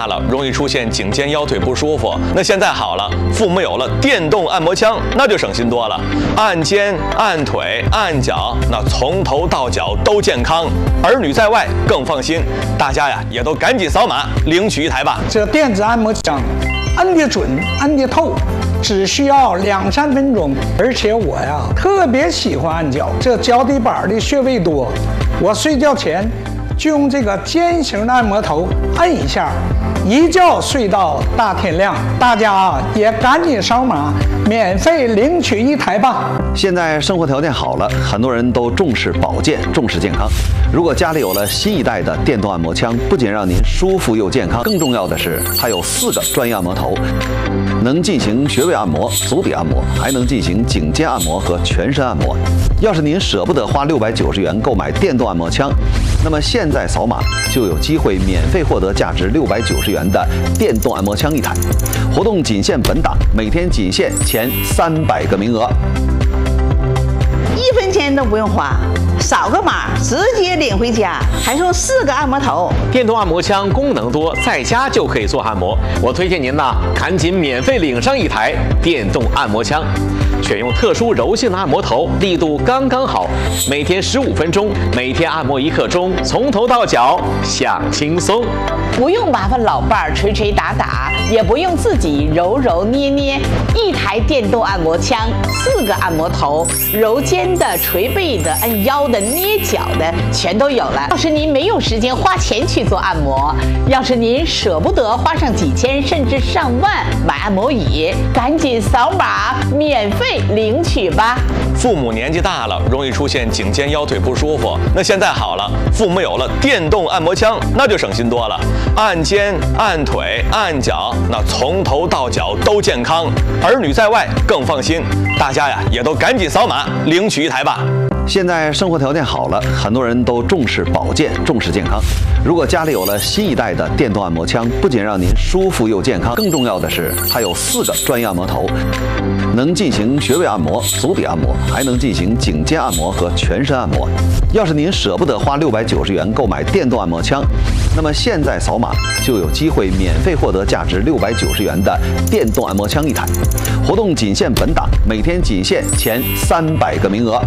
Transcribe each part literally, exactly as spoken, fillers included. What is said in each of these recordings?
大了，容易出现颈肩腰腿不舒服。那现在好了，父母有了电动按摩枪，那就省心多了。按肩、按腿、按脚，那从头到脚都健康，儿女在外更放心。大家呀，也都赶紧扫码领取一台吧。 这电子按摩枪，按得准，按得透。 只需要两三分钟，而且我呀特别喜欢按脚，这脚底板的穴位多，我睡觉前就用这个尖形的按摩头按一下，一觉睡到大天亮。大家啊也赶紧扫码，免费领取一台吧。 现在生活条件好了，很多人都重视保健，重视健康。如果家里有了新一代的电动按摩枪，不仅让您舒服又健康，更重要的是它有四个专业按摩头。 能进行穴位按摩、足底按摩，还能进行颈肩按摩和全身按摩。要是您舍不得花六百九十元购买电动按摩枪，那么现在扫码就有机会免费获得价值六百九十元的电动按摩枪一台。活动仅限本档，每天仅限前三百个名额。 一分钱都不用花，扫个码直接领回家，还送四个按摩头。 电动按摩枪功能多，在家就可以做按摩。我推荐您呢，赶紧免费领上一台电动按摩枪。 选用特殊柔性的按摩头，力度刚刚好，每天十五分钟，每天按摩一刻钟，从头到脚享轻松。 不用麻烦老伴儿捶捶打打，也不用自己揉揉捏捏，一台电动按摩枪，四个按摩头，揉肩的、捶背的、按腰的、捏脚的，全都有了。要是您没有时间花钱去做按摩，要是您舍不得花上几千甚至上万买按摩椅，赶紧扫码免费 领取吧！ 父母年纪大了，容易出现颈肩腰腿不舒服。那现在好了，父母有了电动按摩枪，那就省心多了。按肩、按腿、按脚，那从头到脚都健康，儿女在外更放心。大家呀，也都赶紧扫码领取一台吧。 现在生活条件好了，很多人都重视保健，重视健康。如果家里有了新一代的电动按摩枪，不仅让您舒服又健康，更重要的是它有四个专业按摩头，能进行穴位按摩、足底按摩，还能进行颈肩按摩和全身按摩。要是您舍不得花六百九十元购买电动按摩枪，那么现在扫码就有机会免费获得价值六百九十元的电动按摩枪一台。活动仅限本档，每天仅限前三百个名额。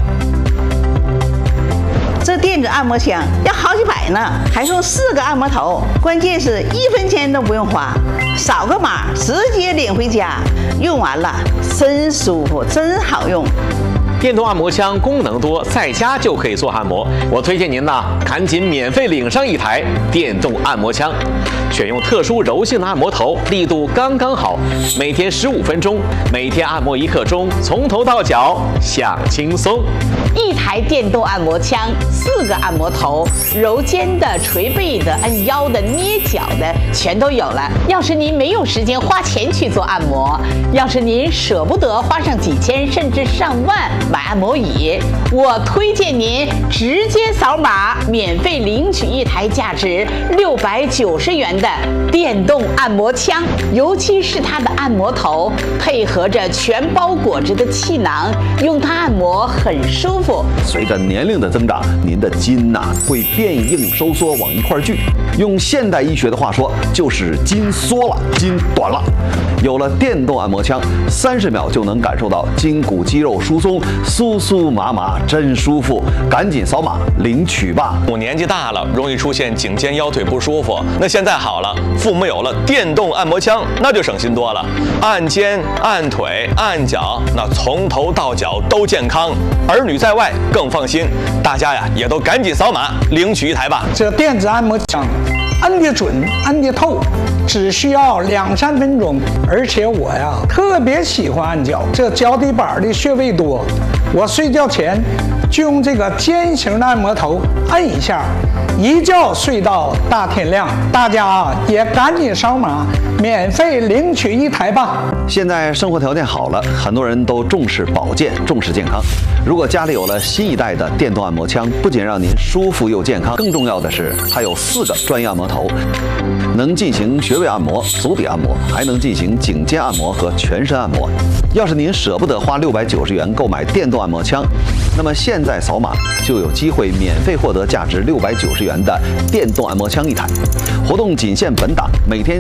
这电子按摩枪要好几百呢，还送四个按摩头，关键是一分钱都不用花，扫个码直接领回家，用完了真舒服，真好用。 电动按摩枪功能多，在家就可以做按摩。我推荐您呢，赶紧免费领上一台电动按摩枪。选用特殊柔性的按摩头，力度刚刚好，每天十五分钟，每天按摩一刻钟，从头到脚享轻松。 一台电动按摩枪，四个按摩头，揉肩的、捶背的、按腰的、捏脚的，全都有了。要是您没有时间花钱去做按摩，要是您舍不得花上几千甚至上万 买按摩椅，我推荐您直接扫码免费领取一台价值六百九十元的电动按摩枪，尤其是它的按摩头配合着全包裹着的气囊，用它按摩很舒服。 随着年龄的增长，您的筋呐、会变硬收缩往一块聚，用现代医学的话说，就是筋缩了，筋短了。有了电动按摩枪，三十秒就能感受到筋骨肌肉疏松。 酥酥麻麻，真舒服！赶紧扫码领取吧。 我年纪大了，容易出现颈肩腰腿不舒服。那现在好了，父母有了电动按摩枪，那就省心多了。按肩、按腿、按脚，那从头到脚都健康，儿女在外更放心。大家呀，也都赶紧扫码领取一台吧。 这电子按摩枪，按得准，按得透。 只需要两三分钟，而且我呀特别喜欢按脚，这脚底板的穴位多，我睡觉前就用这个尖形的按摩头按一下，一觉睡到大天亮。大家啊也赶紧扫码，免费领取一台吧。 现在生活条件好了，很多人都重视保健，重视健康。如果家里有了新一代的电动按摩枪，不仅让您舒服又健康，更重要的是它有四个专业按摩头，能进行穴位按摩、足底按摩，还能进行颈肩按摩和全身按摩。要是您舍不得花六百九十元购买电动按摩枪，那么现在扫码就有机会免费获得价值六百九十元的电动按摩枪一台。活动仅限本档，每天